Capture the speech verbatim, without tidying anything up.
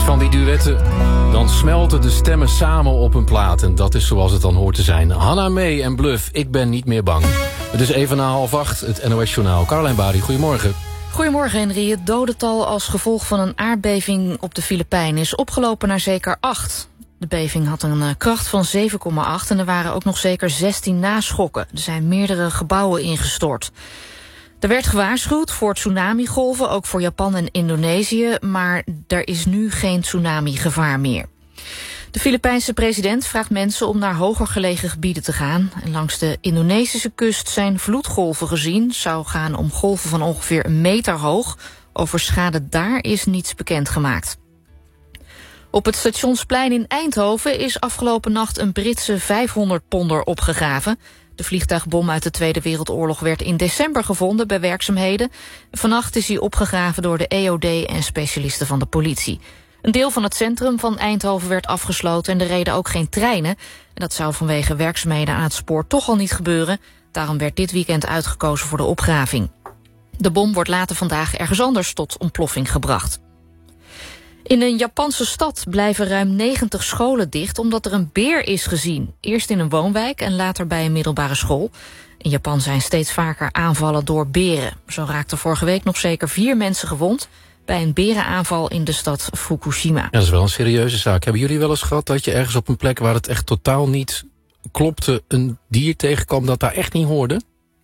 van die duetten, dan smelten de stemmen samen op een plaat. En dat is zoals het dan hoort te zijn. Hannah May en Bluff, ik ben niet meer bang. Het is even na half acht, het N O S-journaal. Carlijn Bari, goedemorgen. Goedemorgen, Henry. Het dodental als gevolg van een aardbeving op de Filipijnen is opgelopen naar zeker acht. De beving had een uh, kracht van zeven komma acht en er waren ook nog zeker zestien naschokken. Er zijn meerdere gebouwen ingestort. Er werd gewaarschuwd voor tsunamigolven, ook voor Japan en Indonesië, maar er is nu geen tsunami-gevaar meer. De Filipijnse president vraagt mensen om naar hoger gelegen gebieden te gaan. En langs de Indonesische kust zijn vloedgolven gezien. Het zou gaan om golven van ongeveer een meter hoog. Over schade daar is niets bekendgemaakt. Op het Stationsplein in Eindhoven is afgelopen nacht een Britse vijfhonderd ponder opgegraven. De vliegtuigbom uit de Tweede Wereldoorlog werd in december gevonden bij werkzaamheden. Vannacht is hij opgegraven door de E O D en specialisten van de politie. Een deel van het centrum van Eindhoven werd afgesloten en er reden ook geen treinen. En dat zou vanwege werkzaamheden aan het spoor toch al niet gebeuren. Daarom werd dit weekend uitgekozen voor de opgraving. De bom wordt later vandaag ergens anders tot ontploffing gebracht. In een Japanse stad blijven ruim negentig scholen dicht omdat er een beer is gezien. Eerst in een woonwijk en later bij een middelbare school. In Japan zijn steeds vaker aanvallen door beren. Zo raakten vorige week nog zeker vier mensen gewond bij een berenaanval in de stad Fukushima. Ja, dat is wel een serieuze zaak. Hebben jullie wel eens gehad dat je ergens op een plek waar het echt totaal niet klopte een dier tegenkwam dat daar echt niet hoorde?